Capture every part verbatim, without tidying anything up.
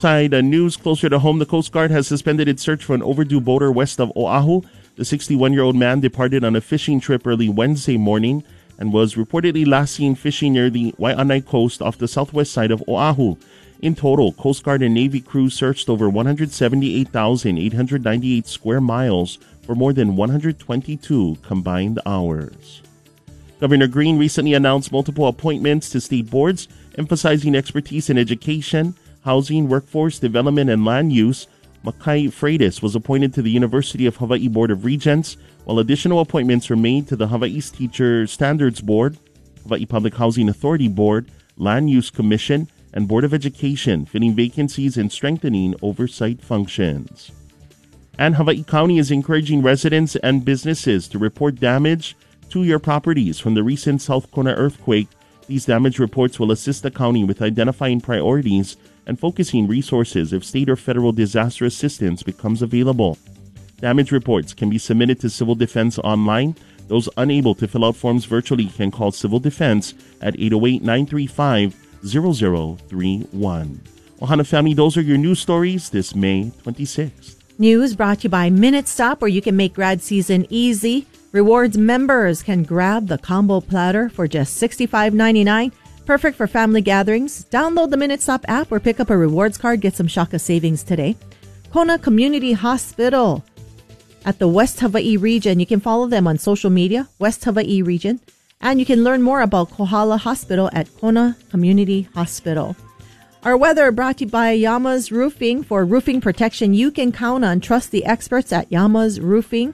Side uh, news closer to home, the Coast Guard has suspended its search for an overdue boater west of Oahu. The sixty-one-year-old man departed on a fishing trip early Wednesday morning and was reportedly last seen fishing near the Waianae coast off the southwest side of Oahu. In total, Coast Guard and Navy crews searched over one hundred seventy-eight thousand eight hundred ninety-eight square miles for more than one hundred twenty-two combined hours. Governor Green recently announced multiple appointments to state boards, emphasizing expertise in education, housing, workforce development, and land use. Makai Freitas was appointed to the University of Hawaii Board of Regents, while additional appointments were made to the Hawaii's Teacher Standards Board, Hawaii Public Housing Authority Board, Land Use Commission, and Board of Education, filling vacancies and strengthening oversight functions. And Hawaii County is encouraging residents and businesses to report damage to your properties from the recent South Kona earthquake. These damage reports will assist the county with identifying priorities and focusing resources if state or federal disaster assistance becomes available. Damage reports can be submitted to Civil Defense online. Those unable to fill out forms virtually can call Civil Defense at eight oh eight, nine three five, zero zero three one. Ohana family, those are your news stories this May twenty-sixth. News brought to you by Minute Stop, where you can make grad season easy. Rewards members can grab the combo platter for just sixty-five ninety-nine. Perfect for family gatherings. Download the Minute Stop app or pick up a rewards card. Get some Shaka savings today. Kona Community Hospital at the West Hawaii region. You can follow them on social media, West Hawaii region. And you can learn more about Kohala Hospital at Kona Community Hospital. Our weather brought to you by Yama's Roofing. For roofing protection you can count on. Trust the experts at Yama's Roofing.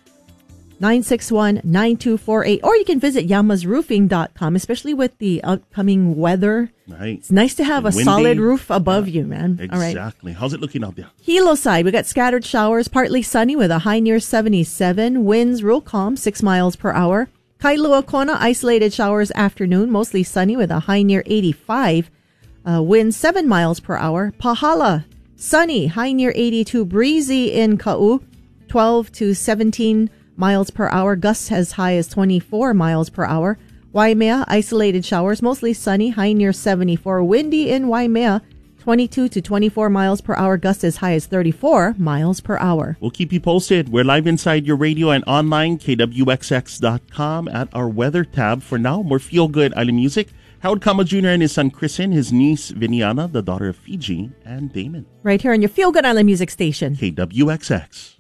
nine six one, nine two four eight. Or you can visit yamas roofing dot com, especially with the upcoming weather. Right. It's nice to have And a windy. solid roof above Yeah, you, man. Exactly. All right. How's it looking out there? Hilo side, we got scattered showers, partly sunny with a high near seventy-seven. Winds real calm, six miles per hour. Kailua Kona, isolated showers afternoon, mostly sunny with a high near eighty-five. Uh, winds seven miles per hour. Pahala, sunny, high near eighty-two. Breezy in Ka'u, twelve to seventeen miles per hour. Gusts as high as twenty-four miles per hour. Waimea, isolated showers, mostly sunny, high near seventy-four. Windy in Waimea, twenty-two to twenty-four miles per hour. Gusts as high as thirty-four miles per hour. We'll keep you posted. We're live inside your radio and online, K W X X dot com, at our weather tab. For now, more feel-good island music. Howard Kama Junior and his son Chrisen, his niece Viniana, the daughter of Fiji, and Damon. Right here on your Feel Good Island Music Station. K W X X.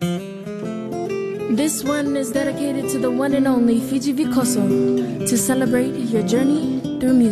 This one is dedicated to the one and only Fiji Vikoso to celebrate your journey through music.